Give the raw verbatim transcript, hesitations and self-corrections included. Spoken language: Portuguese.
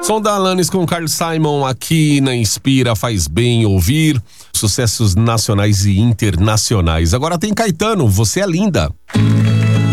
Som da Alanis com Carl Simon aqui na Inspira, faz bem ouvir sucessos nacionais e internacionais. Agora tem Caetano, Você é Linda.